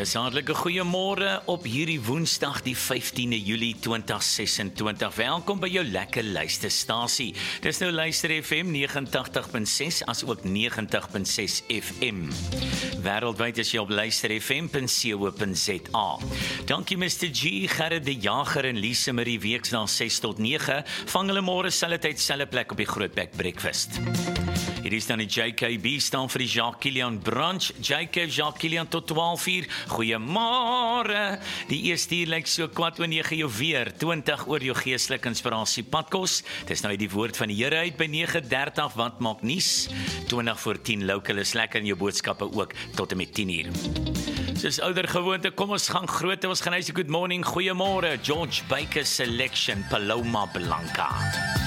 Dis hartlike goeiemôre op hierdie Woensdag die 15de Julie 2026. Welkom by jou lekker luisterstasie. Dis nou Luister FM 89.6 as ook 90.6 FM. Wêreldwyd is jy op luisterfm.co.za. Dankie Mr. G, Gerrit de Jager en Lise Marie weksdae 6 tot 9. Vang hulle môre selfde tyd, selfde plek op die Grootbek Breakfast. Hier is dan die JKB staan vir die Jacques Kilian Brunch. JK Jacques Kilian tot 12:00. Goeiemôre. Die eerste uur lyk so 8:45 jou weer. 20 oor jou geestelike inspirasie padkos. Dis nou die woord van die Here uit by 9:30. Wat maak nuus? 20 voor 10 local is lekker in jou boodskappe ook tot en met 10:00. Soos ouer gewoonte, kom ons gaan groot. Ons gaan huis. Good morning. Goeiemôre. George Baker Selection Paloma Blanca.